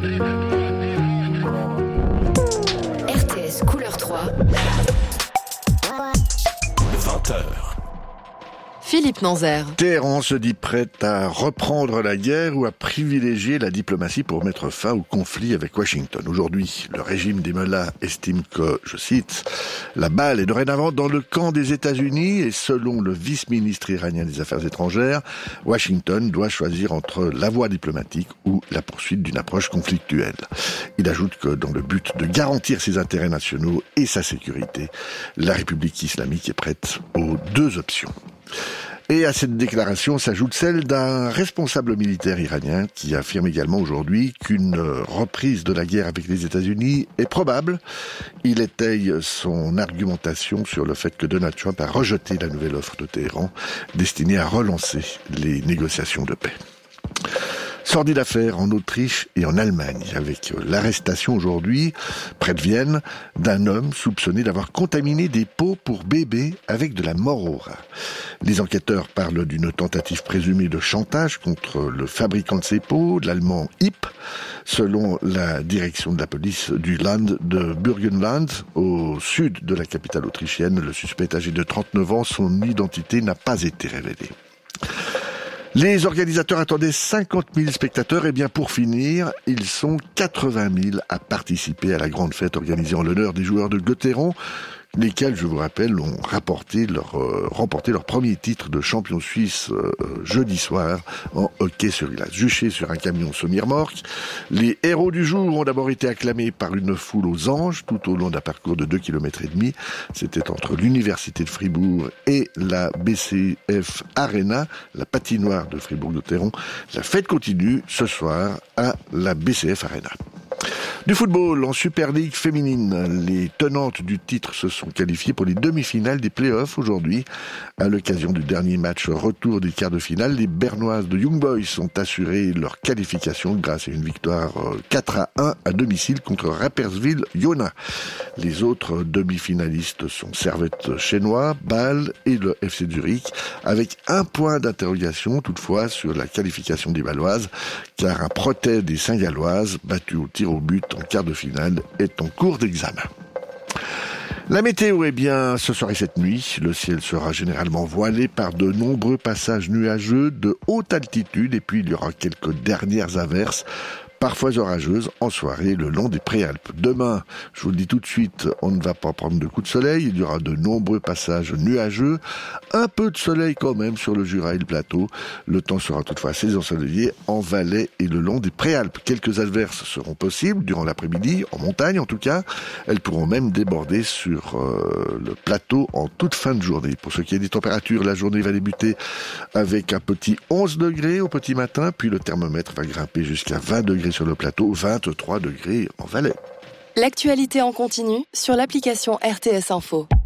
RTS Couleur 3. 20h. Philippe Nanzer. Téhéran se dit prête à reprendre la guerre ou à privilégier la diplomatie pour mettre fin au conflit avec Washington. Aujourd'hui, le régime des Mollahs estime que, je cite, la balle est dorénavant dans le camp des États-Unis et selon le vice-ministre iranien des Affaires étrangères, Washington doit choisir entre la voie diplomatique ou la poursuite d'une approche conflictuelle. Il ajoute que dans le but de garantir ses intérêts nationaux et sa sécurité, la République islamique est prête aux deux options. Et à cette déclaration s'ajoute celle d'un responsable militaire iranien qui affirme également aujourd'hui qu'une reprise de la guerre avec les États-Unis est probable. Il étaye son argumentation sur le fait que Donald Trump a rejeté la nouvelle offre de Téhéran destinée à relancer les négociations de paix. Sordide affaire en Autriche et en Allemagne, avec l'arrestation aujourd'hui, près de Vienne, d'un homme soupçonné d'avoir contaminé des pots pour bébés avec de la morora. Les enquêteurs parlent d'une tentative présumée de chantage contre le fabricant de ces pots, l'allemand Hipp. Selon la direction de la police du Land de Burgenland, au sud de la capitale autrichienne, le suspect âgé de 39 ans, son identité n'a pas été révélée. Les organisateurs attendaient 50 000 spectateurs, et bien pour finir, ils sont 80 000 à participer à la grande fête organisée en l'honneur des joueurs de Göttingen, lesquels, je vous rappelle, ont remporté leur premier titre de champion suisse jeudi soir en hockey sur glace. Juchés sur un camion semi-remorque, les héros du jour ont d'abord été acclamés par une foule aux anges tout au long d'un parcours de 2,5 km. C'était entre l'université de Fribourg et la BCF Arena, la patinoire de Fribourg-Gotteron. La fête continue ce soir à la BCF Arena. Du football en Super League féminine, les tenantes du titre se sont qualifiées pour les demi-finales des play-offs aujourd'hui. À l'occasion du dernier match retour des quarts de finale, les Bernoises de Young Boys ont assuré leur qualification grâce à une victoire 4-1 à domicile contre Rapperswil Jona. Les autres demi-finalistes sont Servette Chénois, Bâle et le FC Zurich, avec un point d'interrogation toutefois sur la qualification des Bâloises, car un protège des Saint-Galloises, battu au tir au but en quart de finale, est en cours d'examen. La météo, ce soir et cette nuit, le ciel sera généralement voilé par de nombreux passages nuageux de haute altitude et puis il y aura quelques dernières averses, parfois orageuses, en soirée le long des Préalpes. Demain, je vous le dis tout de suite, on ne va pas prendre de coups de soleil, il y aura de nombreux passages nuageux, un peu de soleil quand même sur le Jura et le plateau. Le temps sera toutefois assez ensoleillé en Valais et le long des Préalpes. Quelques averses seront possibles durant l'après-midi, en montagne en tout cas. Elles pourront même déborder sur le plateau en toute fin de journée. Pour ce qui est des températures, la journée va débuter avec un petit 11 degrés au petit matin, puis le thermomètre va grimper jusqu'à 20 degrés sur le plateau, 23 degrés en Valais. L'actualité en continu sur l'application RTS Info.